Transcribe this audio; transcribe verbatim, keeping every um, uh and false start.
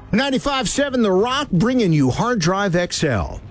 ninety-five point seven The Rock bringing you Hard Drive X L.